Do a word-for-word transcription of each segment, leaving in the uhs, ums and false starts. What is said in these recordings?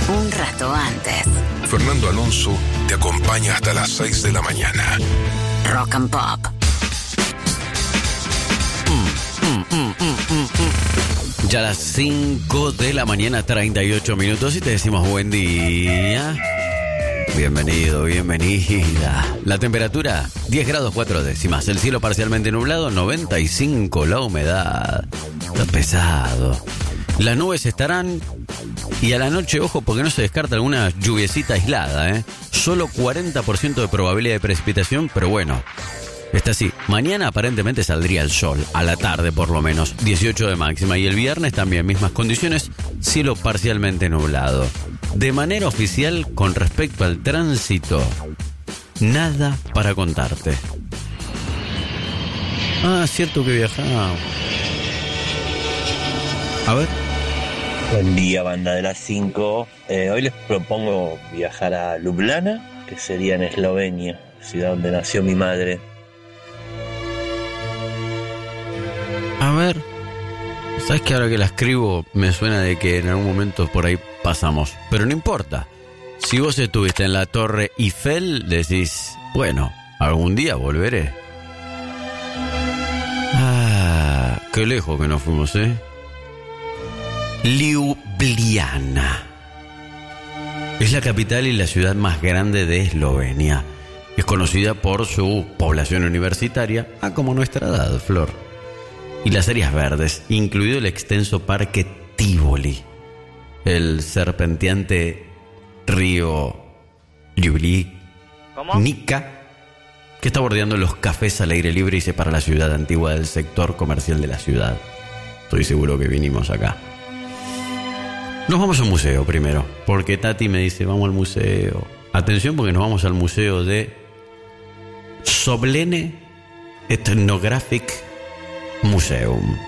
un rato antes. Fernando Alonso te acompaña hasta las seis de la mañana. Rock and Pop. Mm, mm, mm, mm, mm, mm. Ya a las cinco de la mañana, treinta y ocho minutos, y te decimos buen día. Bienvenido, bienvenida. La temperatura, diez grados cuatro décimas. El cielo parcialmente nublado, noventa y cinco. La humedad, está pesado. Las nubes estarán... Y a la noche, ojo, porque no se descarta alguna lluviecita aislada, ¿eh? Solo cuarenta por ciento de probabilidad de precipitación, pero bueno, está así. Mañana aparentemente saldría el sol, a la tarde por lo menos, dieciocho de máxima. Y el viernes también, mismas condiciones, cielo parcialmente nublado. De manera oficial, con respecto al tránsito, nada para contarte. Ah, cierto que viajaba. A ver. Buen día, banda de las cinco. Eh, hoy les propongo viajar a Ljubljana, que sería en Eslovenia, ciudad donde nació mi madre. A ver, ¿sabes que ahora que la escribo me suena de que en algún momento por ahí pasamos? Pero no importa. Si vos estuviste en la Torre Eiffel, decís, bueno, algún día volveré. Ah, qué lejos que nos fuimos, ¿eh? Ljubljana es la capital y la ciudad más grande de Eslovenia. Es conocida por su población universitaria, ah, como nuestra edad, Flor, y las áreas verdes, incluido el extenso parque Tivoli, el serpenteante río Ljubljana, que está bordeando los cafés al aire libre y separa la ciudad antigua del sector comercial de la ciudad. Estoy seguro que vinimos acá. Nos vamos a un museo primero, porque Tati me dice, vamos al museo. Atención, porque nos vamos al museo de Soblene Ethnographic Museum,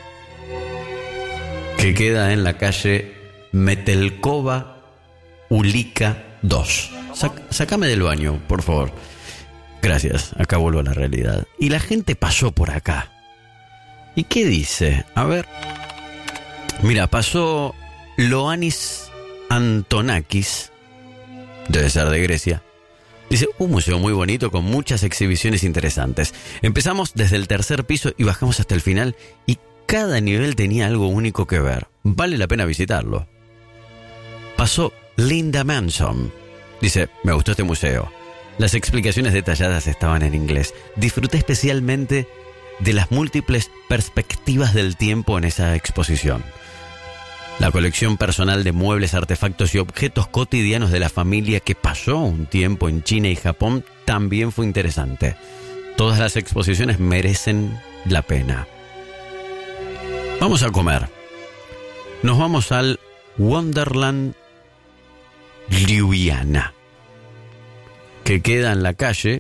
que queda en la calle Metelkova Ulica dos. Sac- Sácame del baño, por favor. Gracias, acá vuelvo a la realidad. Y la gente pasó por acá. ¿Y qué dice? A ver. Mira, pasó... Ioannis Antonakis, debe ser de Grecia. Dice, un museo muy bonito con muchas exhibiciones interesantes. Empezamos desde el tercer piso y bajamos hasta el final y cada nivel tenía algo único que ver. Vale la pena visitarlo. Pasó Linda Manson. Dice, me gustó este museo. Las explicaciones detalladas estaban en inglés. Disfruté especialmente de las múltiples perspectivas del tiempo en esa exposición. La colección personal de muebles, artefactos y objetos cotidianos de la familia que pasó un tiempo en China y Japón también fue interesante. Todas las exposiciones merecen la pena. Vamos a comer. Nos vamos al Wonderland Ljubljana, que queda en la calle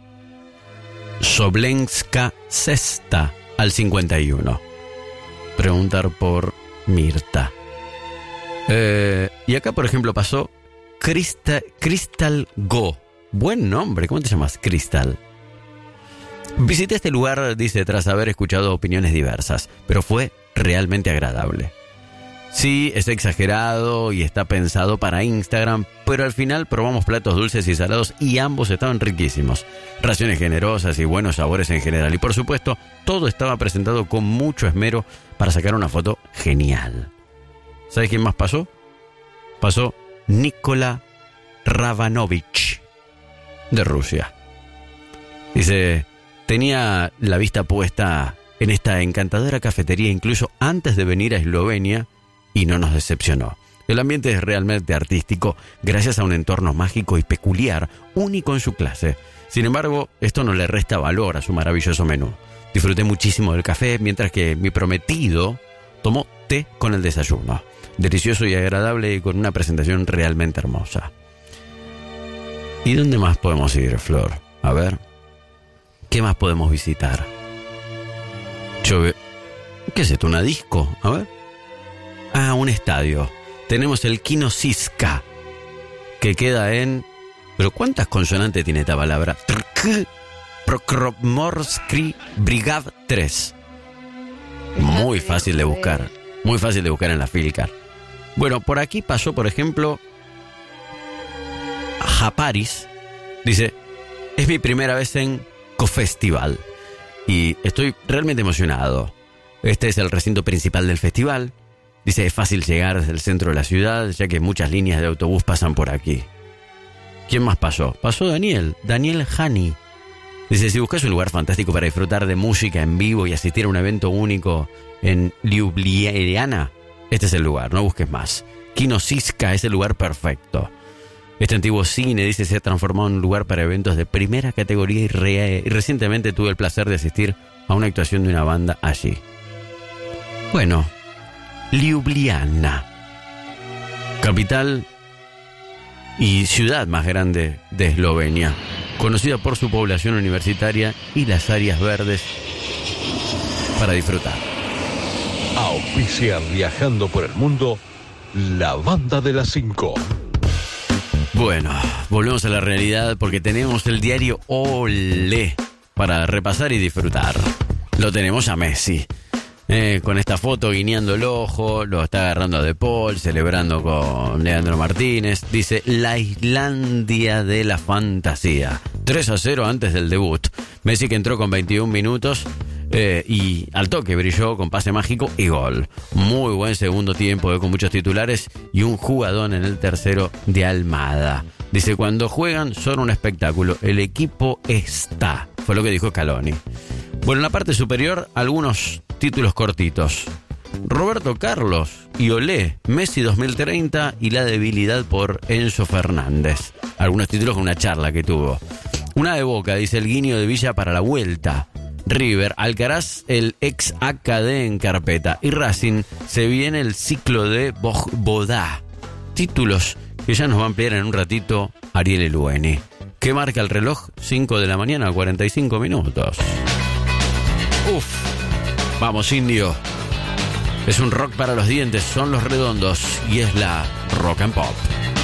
Soblenska Cesta al cincuenta y uno. Preguntar por Mirta. Eh, y acá, por ejemplo, pasó Crystal, Crystal Go. Buen nombre, ¿cómo te llamas? Crystal. Visité este lugar, dice, tras haber escuchado opiniones diversas, pero fue realmente agradable. Sí, es exagerado y está pensado para Instagram, pero al final probamos platos dulces y salados y ambos estaban riquísimos. Raciones generosas y buenos sabores en general. Y por supuesto, todo estaba presentado con mucho esmero para sacar una foto genial. ¿Sabes quién más pasó? Pasó Nikola Ravanovich, de Rusia. Dice, tenía la vista puesta en esta encantadora cafetería incluso antes de venir a Eslovenia y no nos decepcionó. El ambiente es realmente artístico gracias a un entorno mágico y peculiar, único en su clase. Sin embargo, esto no le resta valor a su maravilloso menú. Disfruté muchísimo del café mientras que mi prometido tomó té con el desayuno. Delicioso y agradable y con una presentación realmente hermosa. ¿Y dónde más podemos ir, Flor? A ver, ¿qué más podemos visitar? Yo ve... ¿Qué es esto? ¿Una disco? A ver. Ah, un estadio. Tenemos el Kino Siska, que queda en... ¿Pero cuántas consonantes tiene esta palabra? Prokromorsky Brigad tres. Muy fácil de buscar. Muy fácil de buscar en la Filcar. Bueno, por aquí pasó, por ejemplo, Japaris. Dice, es mi primera vez en Cofestival y estoy realmente emocionado. Este es el recinto principal del festival. Dice, es fácil llegar desde el centro de la ciudad, ya que muchas líneas de autobús pasan por aquí. ¿Quién más pasó? Pasó Daniel, Daniel Hani. Dice, si buscas un lugar fantástico para disfrutar de música en vivo y asistir a un evento único en Ljubljana, este es el lugar, no busques más. Kino Siska es el lugar perfecto. Este antiguo cine, dice, se ha transformado en un lugar para eventos de primera categoría y, re- y recientemente tuve el placer de asistir a una actuación de una banda allí. Bueno, Ljubljana, capital y ciudad más grande de Eslovenia, conocida por su población universitaria y las áreas verdes para disfrutar. Auspician Viajando por el Mundo, la banda de las cinco. Bueno, volvemos a la realidad porque tenemos el diario Olé para repasar y disfrutar. Lo tenemos a Messi, eh, con esta foto guiñando el ojo, lo está agarrando a De Paul, celebrando con Leandro Martínez. Dice, la Islandia de la fantasía. tres a cero antes del debut. Messi, que entró con veintiún minutos eh, y al toque brilló con pase mágico y gol. Muy buen segundo tiempo, eh, con muchos titulares y un jugadón en el tercero de Almada. Dice, cuando juegan son un espectáculo. El equipo está. Fue lo que dijo Scaloni. Bueno, en la parte superior, algunos títulos cortitos. Roberto Carlos y Olé, Messi dos mil treinta y la debilidad por Enzo Fernández. Algunos títulos con una charla que tuvo. Una de Boca, dice, el guiño de Villa para la vuelta. River, Alcaraz, el ex A K D en carpeta. Y Racing, se viene el ciclo de Bodá. Títulos que ya nos va a ampliar en un ratito Ariel Elueni. ¿Qué marca el reloj? cinco de la mañana, cuarenta y cinco minutos. Uf, vamos indio. Es un rock para los dientes, son los Redondos y es la Rock and Pop.